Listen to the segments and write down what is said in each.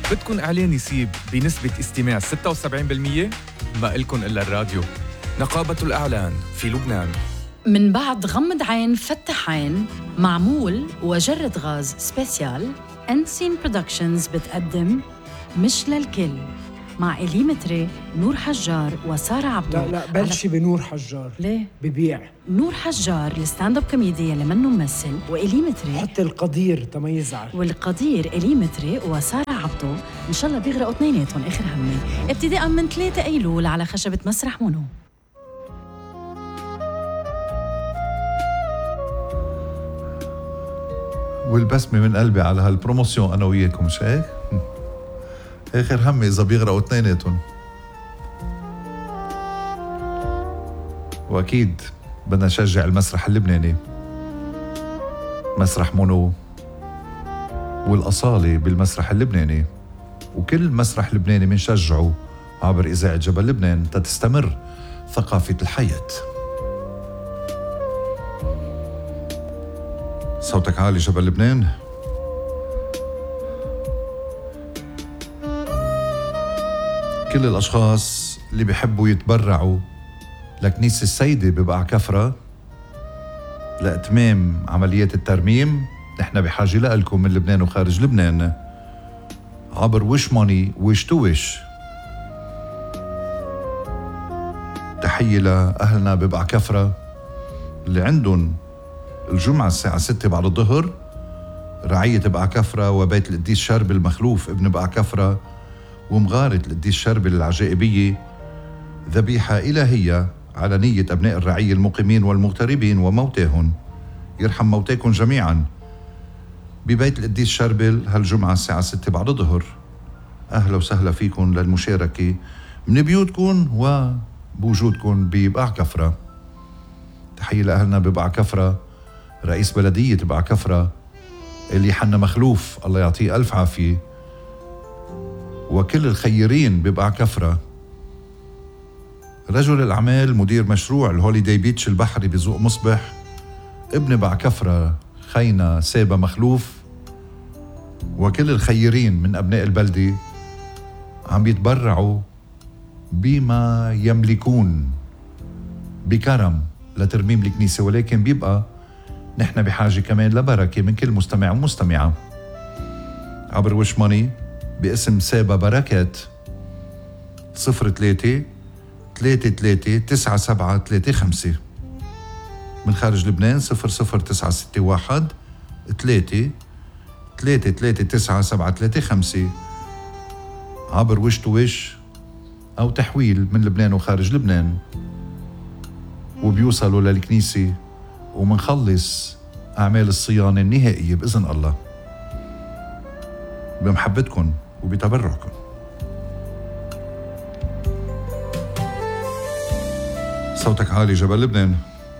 بدكن إعلان يسيب بنسبة استماع 76%؟ ما إلكن إلا الراديو. نقابة الإعلان في لبنان. من بعد غمض عين فتح عين معمول وجرد غاز سبيسيال، أنسين برودكشنز بتقدم مش للكل مع إليمتري، نور حجار وسارة عبدو. لا بلشي بنور حجار. ليه؟ ببيع نور حجار الستاند اب كوميدي اللي منه ممثل، وإليمتري حتى القدير تميزعر، والقدير إليمتري وسارة عبدو إن شاء الله بيغرقوا اثنيناتهم آخر همي ابتداء من 3 أيلول على خشبة مسرح مونو. والبسمة من قلبي على هالبروموسيون أنا وياكم، مش هيك؟ آخر همي إذا بيغرقوا اثنيناتهم. وأكيد بدنا نشجع المسرح اللبناني، مسرح مونو والأصالة بالمسرح اللبناني، وكل مسرح لبناني منشجعه عبر إذاعة جبل لبنان تستمر ثقافة الحياة. صوتك عالي جبل لبنان. كل الأشخاص اللي بيحبوا يتبرعوا لكنيسة السيدة ببقع كفرة لإتمام عمليات الترميم، نحن بحاجة لكم من لبنان وخارج لبنان عبر وش ماني وش تو وش. تحية لأهلنا ببقع كفرة اللي عندهم الجمعة الساعة 6 بعد الظهر رعية بقع كفرة وبيت القديس شربل المخلوف ابن بقع كفرة ومغارة القديس شربل العجائبية، ذبيحة إلهية على نية أبناء الرعية المقيمين والمغتربين وموتاهم، يرحم موتاكم جميعا، ببيت القديس شربل هالجمعة الساعة 6 بعد الظهر. أهلا وسهلا فيكم للمشاركة من بيوتكم وبوجودكم ببقع كفرة. تحية لأهلنا ببقع كفرة، رئيس بلدية بقع كفرة اللي حنا مخلوف الله يعطيه ألف عافية، وكل الخيرين ببقع كفرة، رجل الأعمال مدير مشروع الهوليداي بيتش البحري بذوق مصبح ابن بقع كفرة خينا سابا مخلوف، وكل الخيرين من أبناء البلدة عم يتبرعوا بما يملكون بكرم لترميم الكنيسة، ولكن بيبقى نحن بحاجة كمان لبركة من كل مستمع ومستمعة عبر وش ماني باسم سابا بركات 03-33-9735، من خارج لبنان 00961 3-33-9735 عبر وش تو وش أو تحويل من لبنان وخارج لبنان، وبيوصلوا للكنيسة ومنخلص أعمال الصيانة النهائية بإذن الله بمحبتكم وبتبرعكم. صوتك عالي جبل لبنان.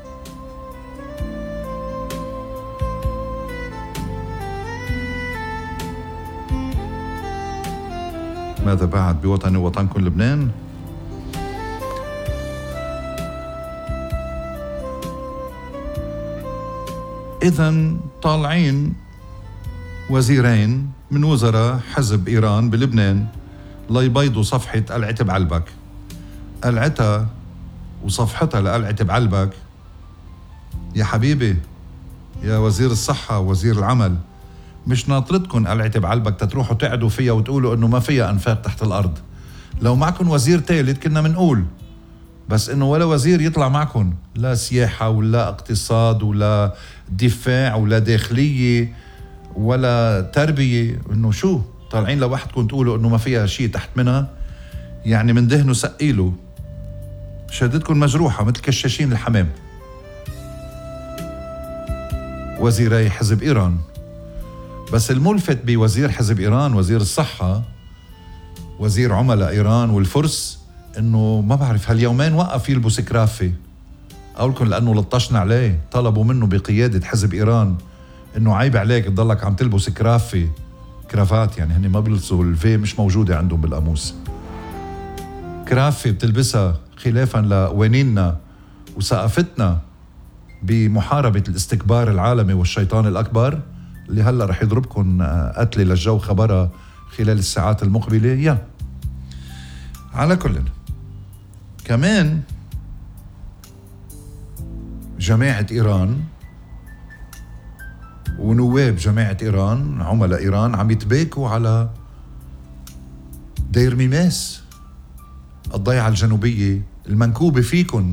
ماذا بعد بوطني ووطنكم لبنان؟ إذن طالعين وزيرين من وزراء حزب إيران بلبنان ليبيضوا صفحة قلعة بعلبك، قلعتها وصفحتها لقلعة بعلبك. يا حبيبي يا وزير الصحة ووزير العمل، مش ناطرتكن قلعة بعلبك تتروحوا تقعدوا فيها وتقولوا إنه ما فيها أنفاق تحت الأرض. لو معكن وزير ثالث كنا منقول، بس إنه ولا وزير يطلع معكن، لا سياحة ولا اقتصاد ولا دفاع ولا داخلية ولا تربية، إنه شو طالعين لوحدكم تقولوا إنه ما فيها شيء تحت منها؟ يعني من دهنه سقيله، شهادتكم مجروحة مثل كشاشين الحمام. وزيري حزب إيران، بس الملفت بوزير حزب إيران وزير الصحة وزير عملاء إيران والفرس إنه ما بعرف هاليومين وقف يلبس كرافة. أقولكم لأنه لطشنا عليه، طلبوا منه بقيادة حزب إيران إنه عيب عليك تضلك عم تلبس كرافة، كرافات يعني هني ما بيلبسوا الفي، مش موجودة عندهم بالقاموس. كرافة بتلبسها خلافا لقوانيننا وثقافتنا بمحاربة الاستكبار العالمي والشيطان الأكبر اللي هلأ رح يضربكم قتلة للجو خبرها خلال الساعات المقبلة. على كل، كمان جماعة إيران ونواب جماعة إيران، عملاء إيران، عم يتباكوا على دير ميماس الضيعة الجنوبية المنكوبة فيكن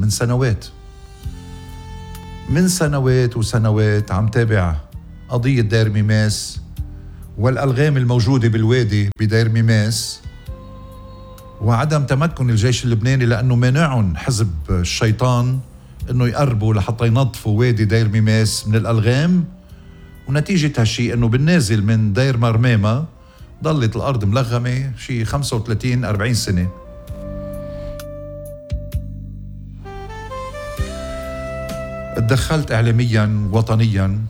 من سنوات وسنوات. عم تابع قضية دير ميماس والألغام الموجودة بالوادي بدير ميماس وعدم تمكن الجيش اللبناني لأنه مانعهم حزب الشيطان أنه يقربوا لحتى ينظفوا وادي دير ميماس من الألغام. ونتيجة هالشي أنه بالنازل من دير مرمامة ضلت الأرض ملغمة شي 35-40 سنة. اتدخلت إعلاميا وطنيا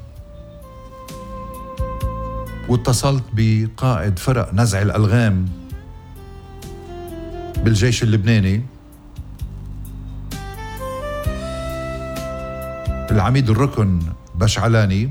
واتصلت بقائد فرق نزع الألغام بالجيش اللبناني العميد الركن بشعلاني،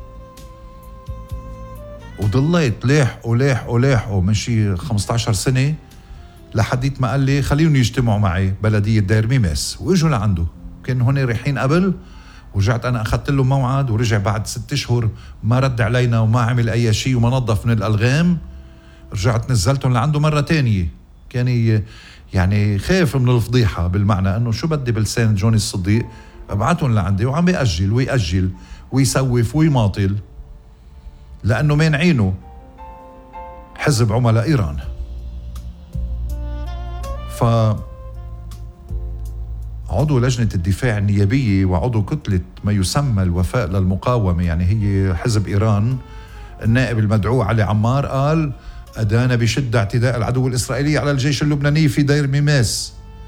وضليت لاحقوا من شي 15 سنة لحديت ما قال لي خليهم يجتمعوا معي بلدية دير ميماس. واجوا لعنده، كان هون رايحين قبل، ورجعت أنا أخذت له موعد ورجع بعد 6 أشهر ما رد علينا وما عمل أي شيء وما نظف من الألغام. رجعت نزلتهم لعنده مرة تانية، كان يعني خايف من الفضيحة، بالمعنى أنه شو بدي بلسان جوني الصديق ابعتهم لعندي، وعم يأجل ويسوف ويماطل لأنه مانعينه حزب عملاء إيران. عضو لجنة الدفاع النيابية وعضو كتلة ما يسمى الوفاء للمقاومة، يعني هي حزب إيران، النائب المدعو علي عمار قال أدانا بشدة اعتداء العدو الإسرائيلي على الجيش اللبناني في دير ميماس.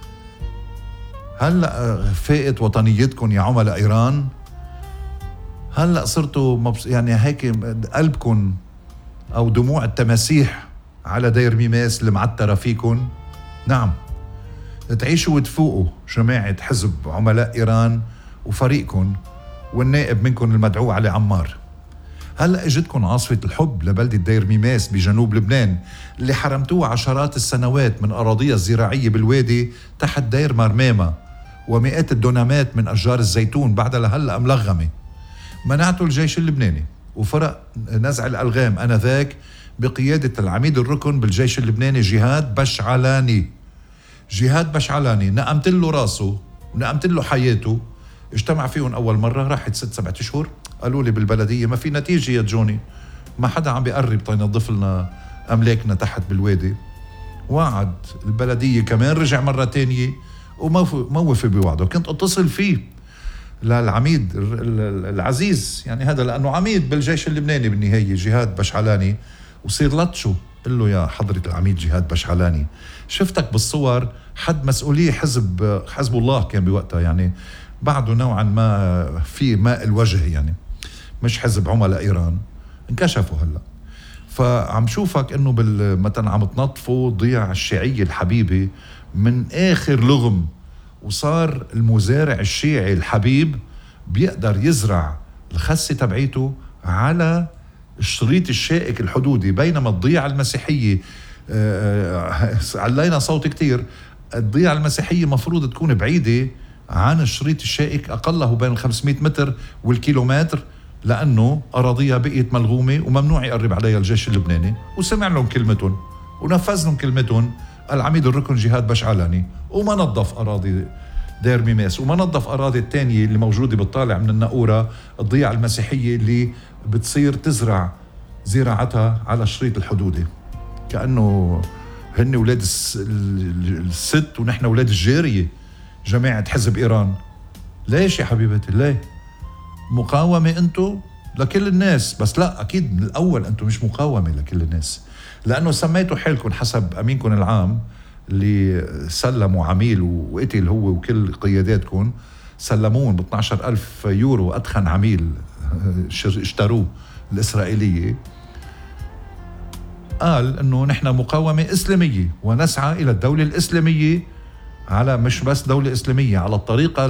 هلأ فائت وطنيتكم يا عملاء إيران؟ هلأ صرتوا يعني هيك قلبكم أو دموع التماسيح على دير ميماس المعترة فيكم؟ نعم، تعيشوا وتفوقوا جماعة حزب عملاء إيران وفريقكم والنائب منكم المدعو علي عمار. هلأ اجتكم عاصفة الحب لبلدة دير ميماس بجنوب لبنان اللي حرمتوها عشرات السنوات من أراضيها الزراعية بالوادي تحت دير مرمامة ومئات الدونامات من أشجار الزيتون بعدها لهلأ ملغمة. منعتوا الجيش اللبناني وفرق نزع الألغام آنذاك بقيادة العميد الركن بالجيش اللبناني جهاد بشعلاني. نقمت له راسه ونقمت له حياته. اجتمع فيهم أول مرة، راحت 6-7 أشهر، قالوا لي بالبلدية ما في نتيجة يا جوني، ما حدا عم بيقرب تينظف لنا أملاكنا تحت بالوادي. وعد البلدية كمان، رجع مرة تانية وما وفي بوعده. كنت اتصل فيه للعميد العزيز، يعني هذا لأنه عميد بالجيش اللبناني بالنهاية، جهاد بشعلاني، وصير لطشه قل له يا حضرة العميد جهاد بشعلاني، شفتك بالصور حد مسؤولية حزب الله كان بوقتها، يعني بعده نوعا ما في ماء الوجه، يعني مش حزب عملاء إيران، انكشفوا هلأ. فعم شوفك انه مثلا عم تنظفوا ضيع الشيعية الحبيبة من آخر لغم، وصار المزارع الشيعي الحبيب بيقدر يزرع الخسة تبعيته على الشريط الشائك الحدودي، بينما الضيعة المسيحية علينا صوت كتير، الضيعة المسيحية مفروض تكون بعيدة عن الشريط الشائك أقله بين 500 متر والكيلومتر، لأنه أراضيها بقيت ملغومة وممنوع يقرب عليها الجيش اللبناني. وسمع لهم كلمتهم ونفذ لهم كلمتهم العميد الركن جهاد بشعلاني، وما نظف أراضي دير ميماس وما نظف أراضي التانية اللي موجودة بالطالع من النقورة، الضيعة المسيحية اللي بتصير تزرع زراعتها على الشريط الحدودي، كأنه هن ولاد الست ونحن ولاد الجارية جماعة حزب إيران. ليش يا حبيبتي؟ ليه؟ مقاومة أنتو لكل الناس، بس لا، أكيد من الأول أنتو مش مقاومة لكل الناس، لأنه سميتوا حالكم حسب أمينكم العام اللي سلموا عميل وقتل هو وكل قياداتكم، سلمون ب12,000 يورو أدخن عميل اشتروه الإسرائيلية. قال أنه نحن مقاومة إسلامية ونسعى إلى الدولة الإسلامية، على مش بس دولة إسلامية، على الطريقة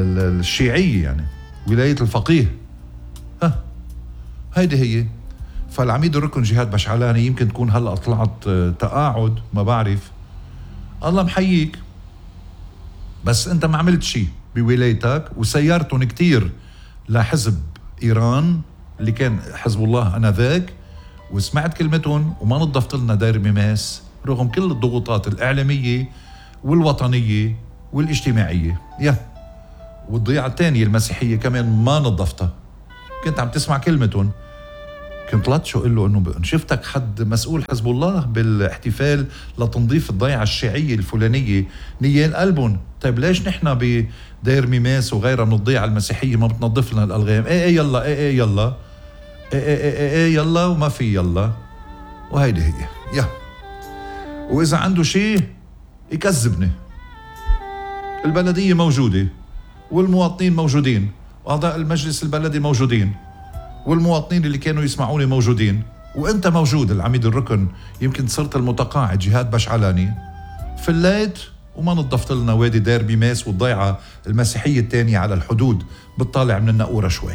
الشيعية، يعني ولاية الفقيه. هيدي هي. فالعميد الركن جهاد بشعلاني يمكن تكون هلأ طلعت تقاعد، ما بعرف، الله محييك، بس انت ما عملت شيء بولايتك وسيرتهم كتير لحزب إيران اللي كان حزب الله أنذاك، وسمعت كلمتهم وما نظفت لنا داير مماس رغم كل الضغوطات الإعلامية والوطنية والاجتماعية. والضيعة الثانية المسيحية كمان ما نظفتها، كنت عم تسمع كلمتهم، كنت لطشو قل له انه شفتك حد مسؤول حزب الله بالاحتفال لتنظيف الضيعة الشيعية الفلانية، نيال قلبهم. طيب ليش نحن بدير ميماس وغيرها من الضيعة المسيحية ما بتنظف لنا الألغام؟ ايه يلا، ايه يلا، ايه يلا، وما في يلا، وهيدي هي. وإذا عنده شيء يكذبني. البلدية موجودة والمواطنين موجودين وأعضاء المجلس البلدي موجودين والمواطنين اللي كانوا يسمعوني موجودين، وانت موجود العميد الركن، يمكن صرت المتقاعد جهاد بشعلاني، فليت وما نظفت لنا وادي دير بيماس والضيعة المسيحية الثانية على الحدود بتطالع من النقورة شوي.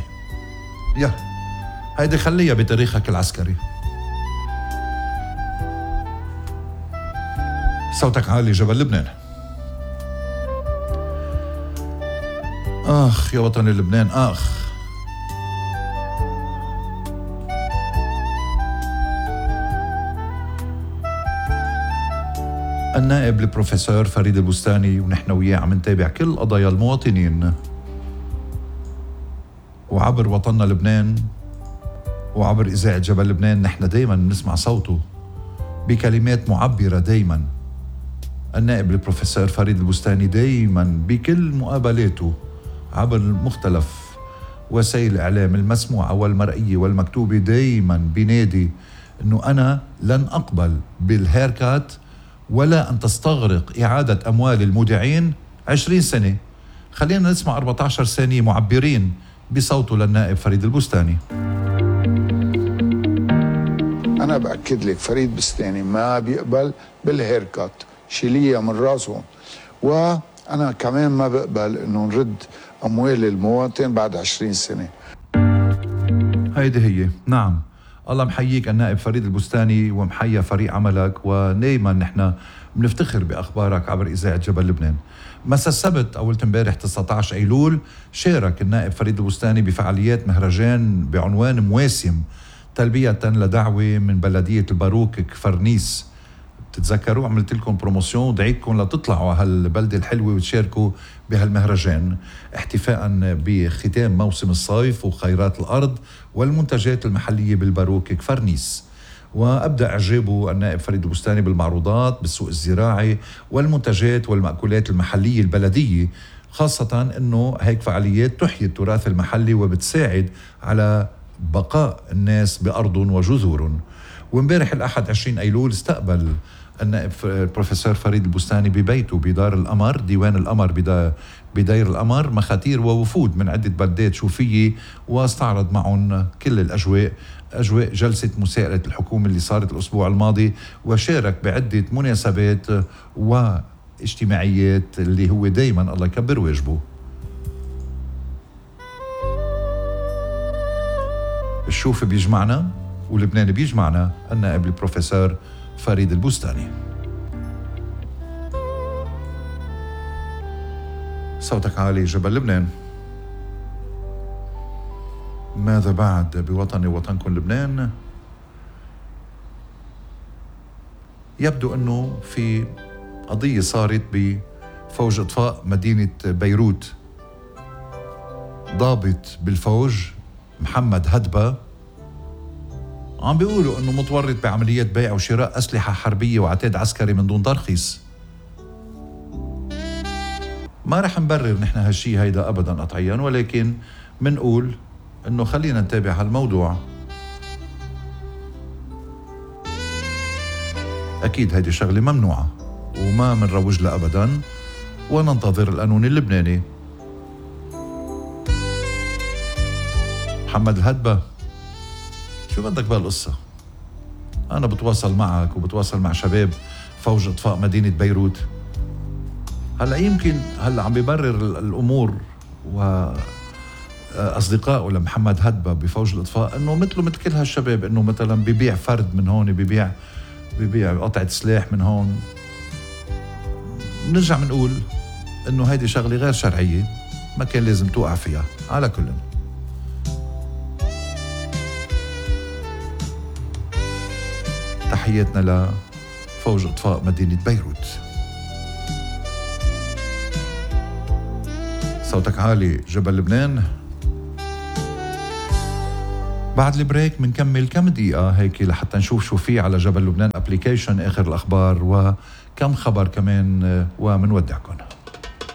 هيدي خليها بتاريخك العسكري. صوتك عالي جبل لبنان. يا وطن لبنان، النائب البروفيسور فريد البستاني ونحن وياه عم نتابع كل قضايا المواطنين، وعبر وطننا لبنان وعبر إذاعة جبل لبنان نحن دايما بنسمع صوته بكلمات معبرة. دايما النائب البروفيسور فريد البستاني دايما بكل مقابلاته عبر مختلف وسائل الإعلام المسموعة والمرئية والمكتوبة دايما بينادي أنه أنا لن أقبل بالهيركات ولا أن تستغرق إعادة أموال المودعين 20 سنة. خلينا نسمع 14 ثانية معبرين بصوته للنائب فريد البستاني. أنا بأكد لك فريد بستاني ما بيقبل بالهيركات، شيلية من راسهم، وأنا كمان ما بقبل إنه نرد أموال المواطن بعد 20 سنة. هيدي هي. نعم، الله محييك النائب فريد البستاني ومحيا فريق عملك، ودايما نحن بنفتخر بأخبارك عبر إذاعة جبل لبنان. مساء السبت أول امبارح 19 أيلول شارك النائب فريد البستاني بفعاليات مهرجان بعنوان مواسم تلبية لدعوة من بلدية الباروك كفرنيس. بتتذكروا عملت لكم بروموسيون ودعيتكم لتطلعوا على هالبلدة الحلوة وتشاركوا بهالمهرجان احتفاء بختام موسم الصيف وخيرات الأرض والمنتجات المحلية بالباروك كفرنيس. وأبدأ إعجابه النائب فريد البستاني بالمعروضات بالسوق الزراعي والمنتجات والمأكولات المحلية البلدية، خاصة أنه هيك فعاليات تحيي التراث المحلي وبتساعد على بقاء الناس بأرضهم وجذورهم. وامبارح الأحد 20 أيلول استقبل النائب البروفيسور فريد البستاني ببيته بدار القمر، ديوان القمر بدير القمر، مخاتير ووفود من عدة بلدات شوفية، واستعرض معهم كل الأجواء، أجواء جلسة مساءلة الحكومة اللي صارت الأسبوع الماضي، وشارك بعدة مناسبات واجتماعيات اللي هو دايما الله يكبر واجبه. الشوف بيجمعنا ولبنان بيجمعنا، النائب البروفيسور فريد البستاني. صوتك عالي جبل لبنان. ماذا بعد بوطني وطنكم لبنان؟ يبدو أنه في قضية صارت بفوج إطفاء مدينة بيروت. ضابط بالفوج محمد هدبة عم بيقولوا أنه متورط بعمليات بيع وشراء أسلحة حربية وعتاد عسكري من دون ترخيص. ما رح نبرر نحن هالشي هيدا أبدا قطعيا، ولكن منقول أنه خلينا نتابع هالموضوع. أكيد هيدي شغلة ممنوعة وما منروج لها أبدا، وننتظر القانون اللبناني. محمد الهدبة، شو بدك بهالقصة؟ أنا بتواصل معك وبتواصل مع شباب فوج إطفاء مدينة بيروت. هلأ يمكن هلأ عم بيبرر الأمور أصدقائه لمحمد هدبة بفوج الإطفاء أنه مثله مثل كل هالشباب، أنه مثلا بيبيع فرد من هون، بيبيع قطعة سلاح من هون. نرجع منقول أنه هيدي شغلة غير شرعية، ما كان لازم توقع فيها. على كل، تحياتنا لفوج إطفاء مدينة بيروت. صوتك عالي جبل لبنان. بعد البريك منكمل كم دقيقة هيك لحتى نشوف شو في على جبل لبنان ابليكيشن، آخر الأخبار وكم خبر كمان، ومنودعكم.